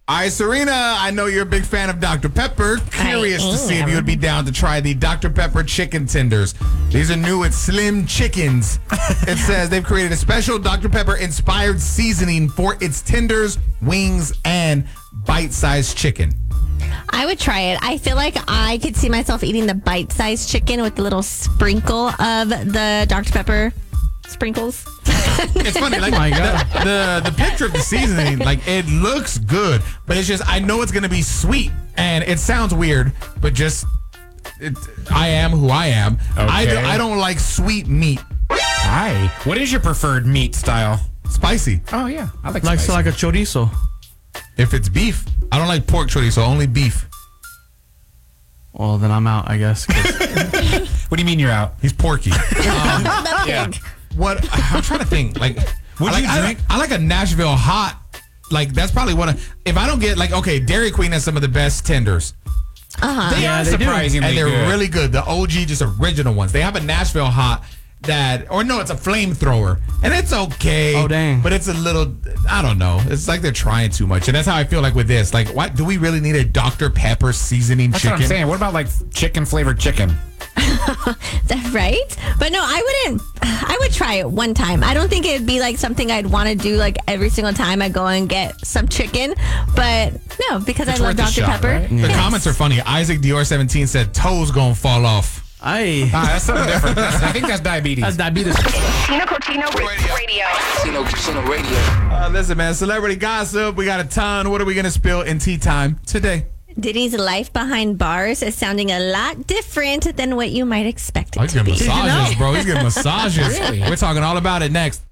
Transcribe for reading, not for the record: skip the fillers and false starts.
All right, Serena, I know you're a big fan of Dr. Pepper. Curious to see if you would be down to try the Dr. Pepper chicken tenders. These are new with Slim Chickens. It says they've created a special Dr. Pepper-inspired seasoning for its tenders, wings, and bite-sized chicken. I would try it. I feel like I could see myself eating the bite-sized chicken with the little sprinkle of the Dr. Pepper sprinkles. It's funny, like the picture of the seasoning, like it looks good, but it's just I know it's gonna be sweet, and it sounds weird, but just I am who I am. Okay. I don't like sweet meat. Hi. What is your preferred meat style? Spicy. Oh yeah, I like Like spicy. like a chorizo. If it's beef, I don't like pork chorizo, only beef. Well, then I'm out, I guess. What do you mean you're out? He's porky. Yeah. What I'm trying to think, like, Would you drink? I like a Nashville hot. Like that's probably one of. If I don't get like, okay, Dairy Queen has some of the best tenders. Uh-huh. They are they do. surprisingly And they're good. really good. The OG, just original ones. They have a Nashville hot it's a flamethrower, and it's okay. Oh, dang. But it's a little, I don't know. It's like they're trying too much, and that's how I feel like with this. Like, what do we really need a Dr. Pepper seasoning That's chicken? what I'm saying. What about like chicken flavored chicken? Right? But no, I would try it one time. I don't think it'd be like something I'd want to do like every single time I go and get some chicken. But no, because It's I love worth a Dr. shot, Pepper. right? The comments are funny. Isaac Dior 17 said toes gonna fall off. That's something different. I think that's diabetes. That's diabetes. Tino Cochino Radio. Tino Casino Radio. Listen, man, celebrity gossip. We got a ton. What are we gonna spill in tea time today? Diddy's life behind bars is sounding a lot different than what you might expect it He's to getting be. massages, bro. He's getting massages. Really? We're talking all about it next.